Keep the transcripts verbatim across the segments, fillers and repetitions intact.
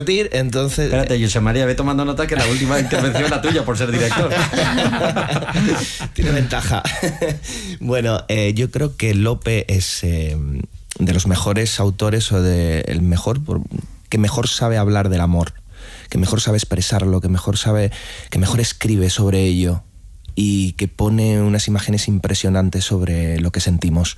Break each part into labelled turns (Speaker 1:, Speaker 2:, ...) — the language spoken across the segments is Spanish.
Speaker 1: Entonces...
Speaker 2: Espérate, José María, ve tomando nota que la última intervención es la tuya por ser director.
Speaker 1: Tiene ventaja. Bueno, eh, yo creo que Lope es eh, de los mejores autores o de el mejor por, que mejor sabe hablar del amor, que mejor sabe expresarlo, que mejor sabe, que mejor escribe sobre ello y que pone unas imágenes impresionantes sobre lo que sentimos.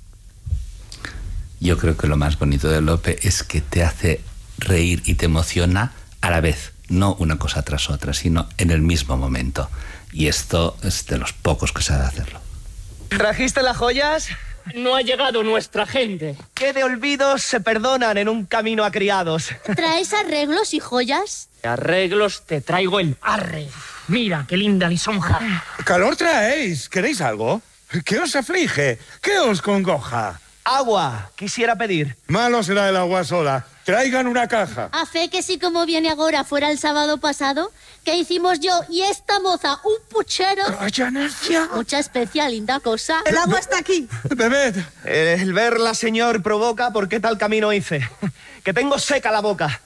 Speaker 3: Yo creo que lo más bonito de Lope es que te hace reír y te emociona a la vez, no una cosa tras otra, sino en el mismo momento. Y esto es de los pocos que sabe hacerlo.
Speaker 4: ¿Trajiste las joyas?
Speaker 5: No ha llegado nuestra gente.
Speaker 4: ¿Qué de olvidos se perdonan en un camino a criados?
Speaker 6: ¿Traes arreglos y joyas?
Speaker 5: Arreglos te traigo el arre. Mira, qué linda lisonja.
Speaker 7: ¿Calor traéis? ¿Queréis algo? ¿Qué os aflige? ¿Qué os congoja?
Speaker 4: Agua, quisiera pedir.
Speaker 7: Malo será el agua sola. Traigan una caja.
Speaker 6: A fe que sí, como viene ahora, fuera el sábado pasado, que hicimos yo y esta moza un puchero.
Speaker 7: ¡Calla, necia!
Speaker 6: Mucha especial, linda cosa.
Speaker 8: El agua está aquí.
Speaker 7: Bebed.
Speaker 4: El verla, señor, provoca por qué tal camino hice. Que tengo seca la boca.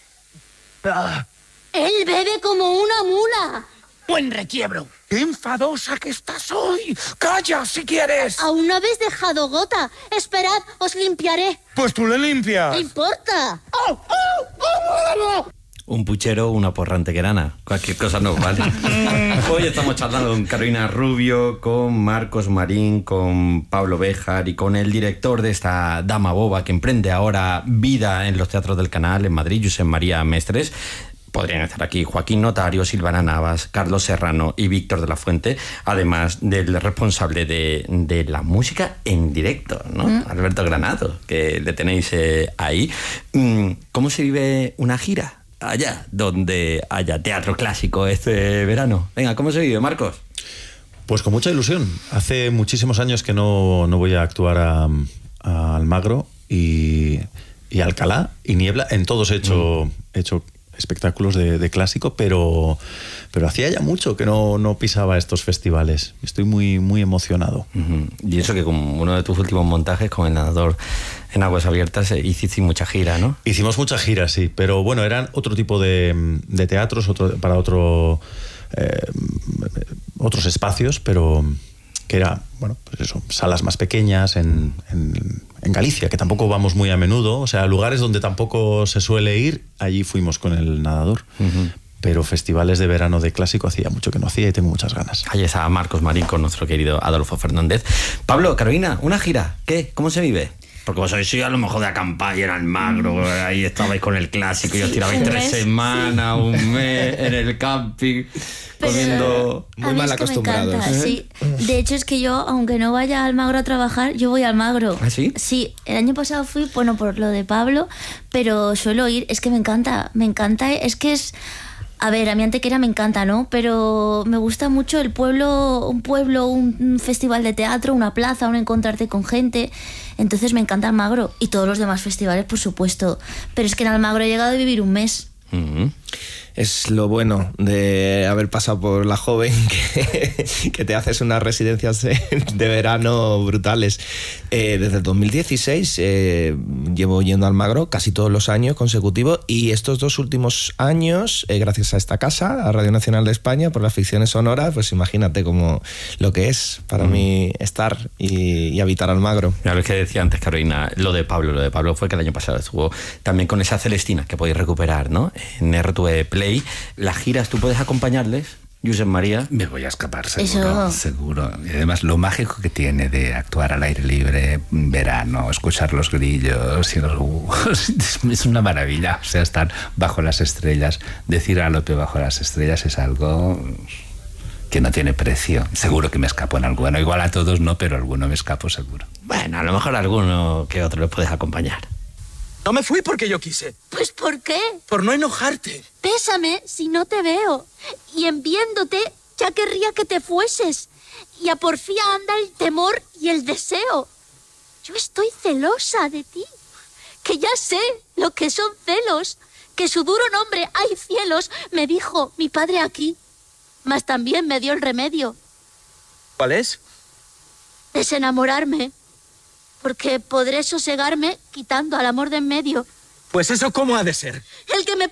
Speaker 4: Ah.
Speaker 6: Él bebe como una mula.
Speaker 5: Buen requiebro.
Speaker 7: ¡Qué enfadosa que estás hoy! ¡Calla, si quieres!
Speaker 6: Aún no habéis dejado gota. Esperad, os limpiaré.
Speaker 7: Pues tú le limpias.
Speaker 6: ¿Qué importa?
Speaker 5: ¡Oh, oh, oh, oh!
Speaker 2: Un puchero, una porra antequerana. Cualquier cosa nos vale. Hoy estamos charlando con Carolina Rubio, con Marcos Marín, con Pablo Béjar y con el director de esta Dama Boba que emprende ahora vida en los teatros del Canal en Madrid, Josep María Mestres. Podrían estar aquí Joaquín Notario, Silvana Navas, Carlos Serrano y Víctor de la Fuente, además del responsable de, de la música en directo, ¿no? Mm. Alberto Granado, que le tenéis eh, ahí. ¿Cómo se vive una gira allá, donde haya teatro clásico este verano? Venga, ¿cómo se vive, Marcos?
Speaker 9: Pues con mucha ilusión. Hace muchísimos años que no, no voy a actuar a, a Almagro y, y Alcalá y Niebla. En todos he hecho... Mm. He hecho espectáculos de, de clásico, pero, pero hacía ya mucho que no, no pisaba estos festivales. Estoy muy, muy emocionado.
Speaker 2: Uh-huh. Y eso que con uno de tus últimos montajes, con El Nadador en Aguas Abiertas, hiciste mucha gira, ¿no?
Speaker 9: Hicimos mucha gira, sí, pero bueno, eran otro tipo de, de teatros, otro, para otro, eh, otros espacios, pero que era, bueno, pues eso, salas más pequeñas en, en, en Galicia, que tampoco vamos muy a menudo, o sea, lugares donde tampoco se suele ir, allí fuimos con El Nadador. Uh-huh. Pero festivales de verano de clásico hacía mucho que no hacía y tengo muchas ganas.
Speaker 2: Ahí está Marcos Marín con nuestro querido Adolfo Fernández. Pablo, Carolina, ¿una gira? ¿Qué? ¿Cómo se vive? Porque vos sois a lo mejor de acampar y en Almagro, ahí estabais con el clásico y os tirabais sí, tres semanas, un mes en el camping, pero comiendo...
Speaker 1: Muy mal acostumbrados.
Speaker 6: Encanta, sí. De hecho, es que yo, aunque no vaya a Almagro a trabajar, yo voy a Almagro.
Speaker 2: ¿Ah, sí?
Speaker 6: Sí, el año pasado fui, bueno, por lo de Pablo, pero suelo ir, es que me encanta, me encanta, es que es... A ver, a mí Antequera me encanta, ¿no? Pero me gusta mucho el pueblo, un pueblo, un, un festival de teatro, una plaza, un encontrarte con gente. Entonces me encanta Almagro y todos los demás festivales, por supuesto. Pero es que en Almagro he llegado a vivir un mes.
Speaker 1: Uh-huh. Es lo bueno de haber pasado por la joven, que, que te haces unas residencias de, de verano brutales. Eh, desde el dos mil dieciséis eh, llevo yendo a Almagro casi todos los años consecutivos, y estos dos últimos años, eh, gracias a esta casa, a Radio Nacional de España, por las ficciones sonoras, pues imagínate como lo que es para mm. mí estar y, y habitar Almagro.
Speaker 2: Claro, es que decía antes Carolina, lo de Pablo, lo de Pablo fue que el año pasado estuvo también con esa Celestina que podéis recuperar, ¿no? En R T V Play. Las giras, ¿tú puedes acompañarles, Josep María?
Speaker 3: Me voy a escapar, seguro, Eso. seguro. Y además, lo mágico que tiene de actuar al aire libre, verano, escuchar los grillos y los búhos, es una maravilla. O sea, estar bajo las estrellas, decir a Lope bajo las estrellas es algo que no tiene precio. Seguro que me escapo en alguno. Igual a todos no, pero alguno me escapo seguro.
Speaker 2: Bueno, a lo mejor alguno que otro les puedes acompañar.
Speaker 4: No me fui porque yo quise.
Speaker 6: ¿Pues por qué?
Speaker 4: Por no enojarte.
Speaker 6: Pésame si no te veo. Y en viéndote ya querría que te fueses. Y a porfía anda el temor y el deseo. Yo estoy celosa de ti. Que ya sé lo que son celos. Que su duro nombre, hay cielos, me dijo mi padre aquí. Mas también me dio el remedio.
Speaker 4: ¿Cuál es?
Speaker 6: Desenamorarme. Porque podré sosegarme quitando al amor de en medio.
Speaker 4: Pues eso, ¿cómo ha de ser?
Speaker 6: El que me